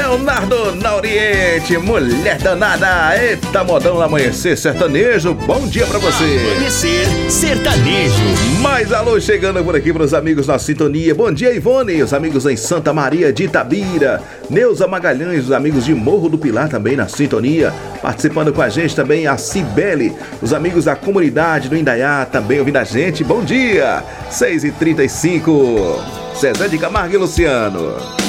Leonardo na Oriente, mulher danada. Eita, modão no amanhecer sertanejo. Bom dia pra você. Amanhecer sertanejo. Mais alô chegando por aqui pros amigos na sintonia. Bom dia, Ivone, os amigos em Santa Maria de Itabira. Neuza Magalhães, os amigos de Morro do Pilar também na sintonia. Participando com a gente também a Cibele, os amigos da comunidade do Indaiá também ouvindo a gente. Bom dia, 6h35. Zezé de Camargo e Luciano.